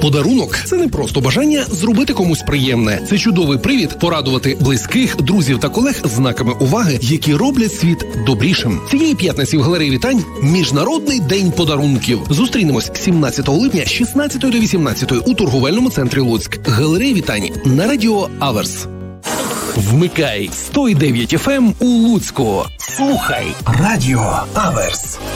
Подарунок – це не просто бажання зробити комусь приємне. Це чудовий привід порадувати близьких, друзів та колег знаками уваги, які роблять світ добрішим. Цієї п'ятниці в галереї вітань Міжнародний день подарунків. Зустрінемось 17 липня з 16 до 18 у торговельному центрі Луцьк. Галерея вітань на радіо Аверс. Вмикай 109 FM у Луцьку. Слухай радіо Аверс.